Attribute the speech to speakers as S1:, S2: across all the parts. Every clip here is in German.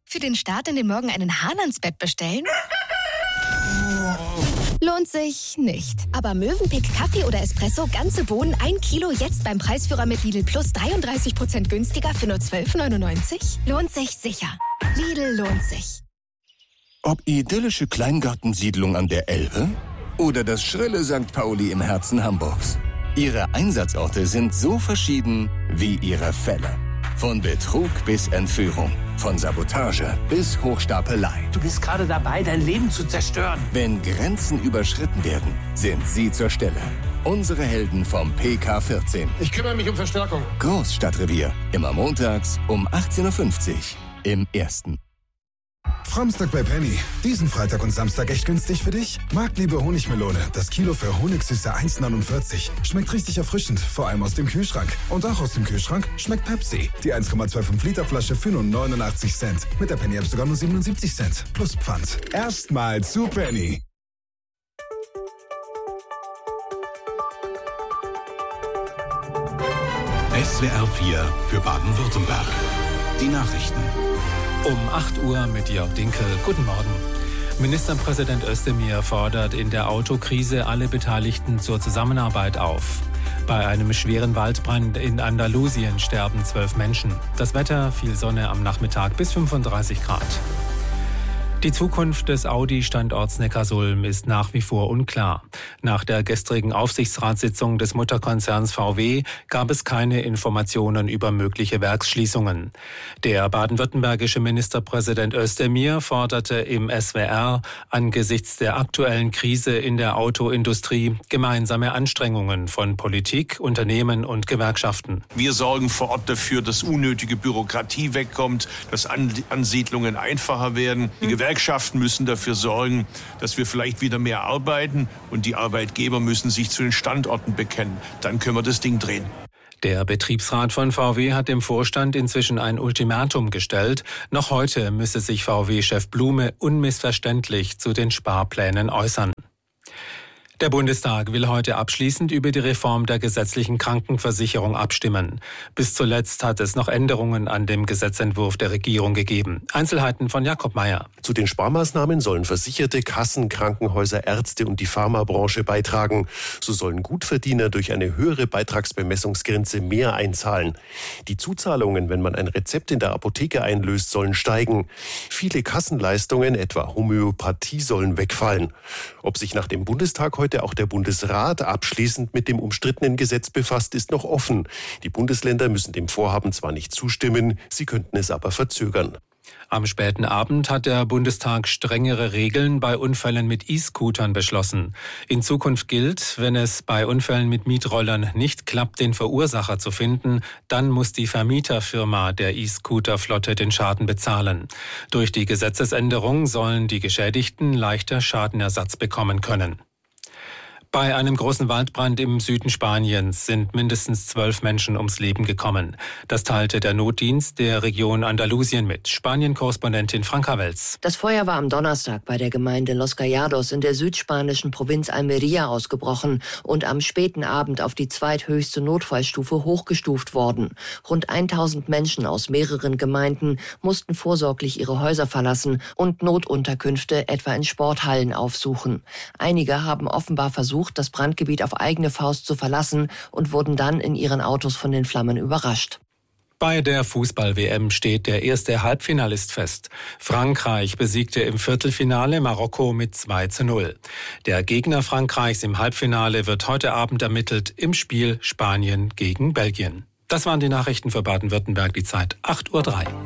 S1: Für den Start in den Morgen einen Hahn ans Bett bestellen? Lohnt sich nicht. Aber Mövenpick Kaffee oder Espresso, ganze Bohnen, 1 Kilo, jetzt beim Preisführer mit Lidl Plus 33% günstiger für nur 12,99? Lohnt sich sicher. Lidl lohnt sich.
S2: Ob idyllische Kleingartensiedlung an der Elbe oder das schrille St. Pauli im Herzen Hamburgs. Ihre Einsatzorte sind so verschieden wie ihre Fälle. Von Betrug bis Entführung, von Sabotage bis Hochstapelei.
S3: Du bist gerade dabei, dein Leben zu zerstören.
S2: Wenn Grenzen überschritten werden, sind sie zur Stelle. Unsere Helden vom PK14.
S4: Ich kümmere mich um Verstärkung.
S2: Großstadtrevier. Immer montags um 18.50 Uhr im Ersten.
S5: Framstag bei Penny. Diesen Freitag und Samstag echt günstig für dich? Marktliebe Honigmelone. Das Kilo für Honigsüße 1,49. Schmeckt richtig erfrischend, vor allem aus dem Kühlschrank. Und auch aus dem Kühlschrank schmeckt Pepsi. Die 1,25 Liter Flasche für nur 89 Cent. Mit der Penny-App sogar nur 77 Cent. Plus Pfand. Erstmal zu Penny.
S6: SWR 4 für Baden-Württemberg. Die Nachrichten.
S7: Um 8 Uhr mit Jörg Dinkel. Guten Morgen. Ministerpräsident Özdemir fordert in der Autokrise alle Beteiligten zur Zusammenarbeit auf. Bei einem schweren Waldbrand in Andalusien sterben 12 Menschen. Das Wetter, viel Sonne am Nachmittag bis 35 Grad. Die Zukunft des Audi-Standorts Neckarsulm ist nach wie vor unklar. Nach der gestrigen Aufsichtsratssitzung des Mutterkonzerns VW gab es keine Informationen über mögliche Werksschließungen. Der baden-württembergische Ministerpräsident Özdemir forderte im SWR angesichts der aktuellen Krise in der Autoindustrie gemeinsame Anstrengungen von Politik, Unternehmen und Gewerkschaften.
S8: Wir sorgen vor Ort dafür, dass unnötige Bürokratie wegkommt, dass Ansiedlungen einfacher werden. Die Gewerkschaften müssen dafür sorgen, dass wir vielleicht wieder mehr arbeiten und die Arbeitgeber müssen sich zu den Standorten bekennen. Dann können wir das Ding drehen.
S7: Der Betriebsrat von VW hat dem Vorstand inzwischen ein Ultimatum gestellt. Noch heute müsse sich VW-Chef Blume unmissverständlich zu den Sparplänen äußern. Der Bundestag will heute abschließend über die Reform der gesetzlichen Krankenversicherung abstimmen. Bis zuletzt hat es noch Änderungen an dem Gesetzentwurf der Regierung gegeben. Einzelheiten von Jakob Mayer.
S9: Zu den Sparmaßnahmen sollen Versicherte, Kassen, Krankenhäuser, Ärzte und die Pharmabranche beitragen. So sollen Gutverdiener durch eine höhere Beitragsbemessungsgrenze mehr einzahlen. Die Zuzahlungen, wenn man ein Rezept in der Apotheke einlöst, sollen steigen. Viele Kassenleistungen, etwa Homöopathie, sollen wegfallen. Ob sich nach dem Bundestag heute auch der Bundesrat abschließend mit dem umstrittenen Gesetz befasst, ist noch offen. Die Bundesländer müssen dem Vorhaben zwar nicht zustimmen, sie könnten es aber verzögern.
S7: Am späten Abend hat der Bundestag strengere Regeln bei Unfällen mit E-Scootern beschlossen. In Zukunft gilt, wenn es bei Unfällen mit Mietrollern nicht klappt, den Verursacher zu finden, dann muss die Vermieterfirma der E-Scooter-Flotte den Schaden bezahlen. Durch die Gesetzesänderung sollen die Geschädigten leichter Schadenersatz bekommen können. Bei einem großen Waldbrand im Süden Spaniens sind mindestens 12 Menschen ums Leben gekommen. Das teilte der Notdienst der Region Andalusien mit. Spanien-Korrespondentin Franka Welz.
S10: Das Feuer war am Donnerstag bei der Gemeinde Los Callados in der südspanischen Provinz Almería ausgebrochen und am späten Abend auf die zweithöchste Notfallstufe hochgestuft worden. Rund 1000 Menschen aus mehreren Gemeinden mussten vorsorglich ihre Häuser verlassen und Notunterkünfte etwa in Sporthallen aufsuchen. Einige haben offenbar versucht, das Brandgebiet auf eigene Faust zu verlassen und wurden dann in ihren Autos von den Flammen überrascht.
S7: Bei der Fußball-WM steht der erste Halbfinalist fest. Frankreich besiegte im Viertelfinale Marokko mit 2:0. Der Gegner Frankreichs im Halbfinale wird heute Abend ermittelt im Spiel Spanien gegen Belgien. Das waren die Nachrichten für Baden-Württemberg, die Zeit 8:03 Uhr.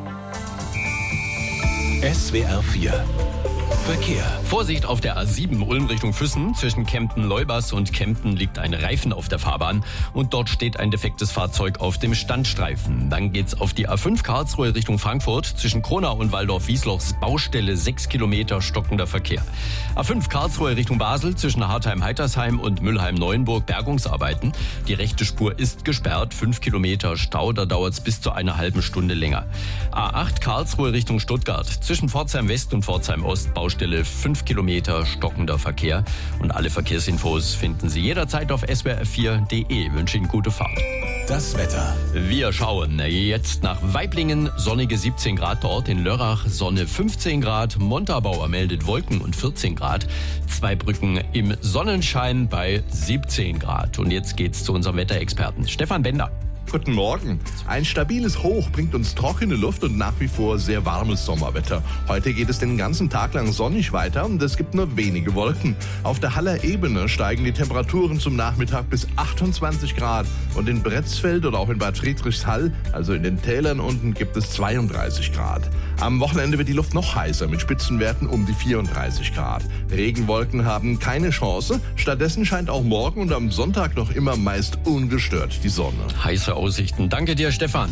S6: SWR 4 Verkehr.
S11: Vorsicht auf der A7 Ulm Richtung Füssen. Zwischen Kempten-Leubers und Kempten liegt ein Reifen auf der Fahrbahn und dort steht ein defektes Fahrzeug auf dem Standstreifen. Dann geht's auf die A5 Karlsruhe Richtung Frankfurt. Zwischen Kronau und Waldorf-Wieslochs Baustelle 6 Kilometer stockender Verkehr. A5 Karlsruhe Richtung Basel zwischen Hartheim-Heitersheim und Mülheim-Neuenburg Bergungsarbeiten. Die rechte Spur ist gesperrt. 5 Kilometer Stau, da dauert's bis zu einer halben Stunde länger. A8 Karlsruhe Richtung Stuttgart. Zwischen Pforzheim West und Pforzheim Ost Baustelle 5 Kilometer stockender Verkehr. Und alle Verkehrsinfos finden Sie jederzeit auf swr4.de. Ich wünsche Ihnen gute Fahrt.
S2: Das Wetter.
S11: Wir schauen jetzt nach Weiblingen, sonnige 17 Grad dort, in Lörrach Sonne 15 Grad, Montabaur meldet Wolken und 14 Grad, Zweibrücken im Sonnenschein bei 17 Grad. Und jetzt geht's zu unserem Wetterexperten Stefan Bender.
S4: Guten Morgen. Ein stabiles Hoch bringt uns trockene Luft und nach wie vor sehr warmes Sommerwetter. Heute geht es den ganzen Tag lang sonnig weiter und es gibt nur wenige Wolken. Auf der Haller Ebene steigen die Temperaturen zum Nachmittag bis 28 Grad und in Bretzfeld oder auch in Bad Friedrichshall, also in den Tälern unten, gibt es 32 Grad. Am Wochenende wird die Luft noch heißer mit Spitzenwerten um die 34 Grad. Regenwolken haben keine Chance. Stattdessen scheint auch morgen und am Sonntag noch immer meist ungestört die Sonne.
S11: Heiße Aussichten. Danke dir, Stefan.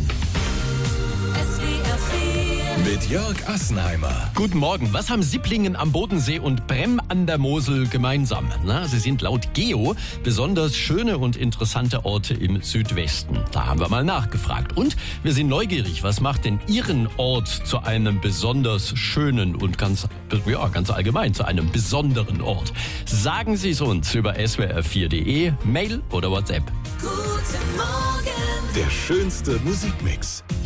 S2: Mit Jörg Assenheimer.
S11: Guten Morgen. Was haben Sipplingen am Bodensee und Brem an der Mosel gemeinsam? Sie sind laut Geo besonders schöne und interessante Orte im Südwesten. Da haben wir mal nachgefragt. Und wir sind neugierig. Was macht denn Ihren Ort zu einem besonders schönen und ganz allgemein zu einem besonderen Ort? Sagen Sie es uns über swr4.de, Mail oder WhatsApp.
S2: Guten Morgen. Der schönste Musikmix.